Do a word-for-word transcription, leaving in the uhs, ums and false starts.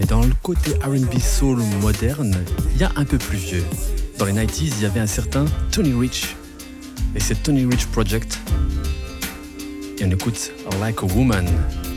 Et dans le côté R and B soul moderne, il y a un peu plus vieux. Dans les nineties, il y avait un certain Tony Rich. Et c'est Tony Rich Project. Et on écoute Like a Woman.